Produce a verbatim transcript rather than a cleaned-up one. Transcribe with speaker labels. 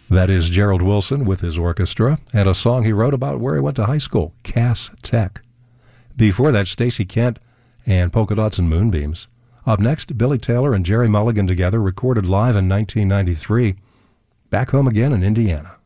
Speaker 1: That is Gerald Wilson with his orchestra, and a song he wrote about where he went to high school, Cass Tech. Before that, Stacey Kent and Polka Dots and Moonbeams. Up next, Billy Taylor and Jerry Mulligan together recorded live in nineteen ninety-three, Back Home Again in Indiana.